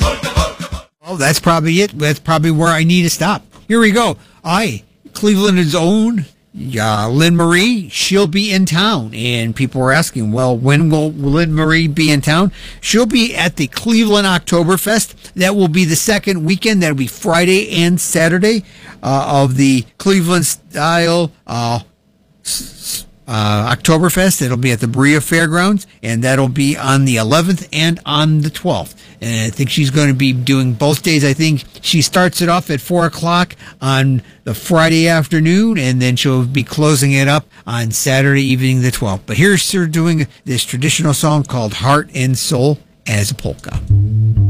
Oh, that's probably it. That's probably where I need to stop. Here we go. Cleveland's own Lynn Marie, she'll be in town. And people were asking, well, when will Lynn Marie be in town? She'll be at the Cleveland Oktoberfest. That will be the second weekend. That'll be Friday and Saturday of the Cleveland style Oktoberfest. It'll be at the Berea Fairgrounds, and that'll be on the 11th and on the 12th. And I think she's going to be doing both days. I think she starts it off at 4 o'clock on the Friday afternoon, and then she'll be closing it up on Saturday evening, the 12th. But here's her doing this traditional song called Heart and Soul as a polka.